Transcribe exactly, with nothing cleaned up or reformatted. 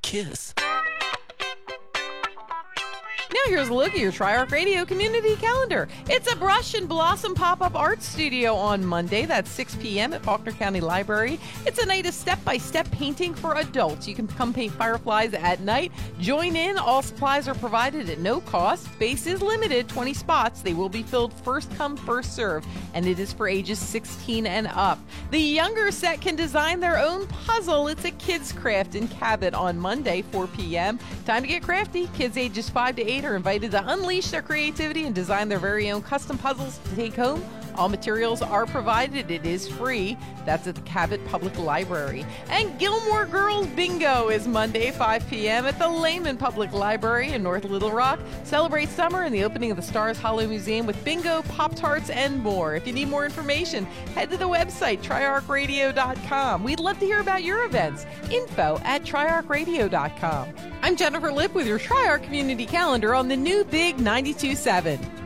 kiss. Now here's a look at your Triarch Radio community calendar. It's a Brush and Blossom pop-up art studio on Monday. That's six p.m. at Faulkner County Library. It's a night of step-by-step painting for adults. You can come paint fireflies at night. Join in. All supplies are provided at no cost. Space is limited, twenty spots. They will be filled first come, first serve, and it is for ages sixteen and up. The younger set can design their own puzzle. It's a kids craft in Cabot on Monday, four p.m. Time to get crafty. Kids ages five to eight are invited to unleash their creativity and design their very own custom puzzles to take home. All materials are provided. It is free. That's at the Cabot Public Library. And Gilmore Girls Bingo is Monday, five p.m. at the Lehman Public Library in North Little Rock. Celebrate summer and the opening of the Stars Hollow Museum with bingo, Pop-Tarts, and more. If you need more information, head to the website, triarch radio dot com. We'd love to hear about your events. Info at triarch radio dot com. I'm Jennifer Lipp with your Triarch Community Calendar on the new Big ninety-two point seven.